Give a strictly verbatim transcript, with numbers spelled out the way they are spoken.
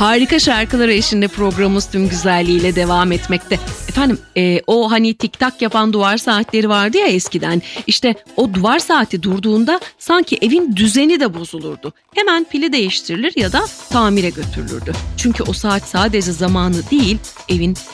Harika şarkılar eşliğinde programımız tüm güzelliğiyle devam etmekte. Efendim e, o hani tik tak yapan duvar saatleri vardı ya eskiden. İşte o duvar saati durduğunda sanki evin düzeni de bozulurdu. Hemen pili değiştirilir ya da tamire götürülürdü. Çünkü o saat sadece zamanı değil, evin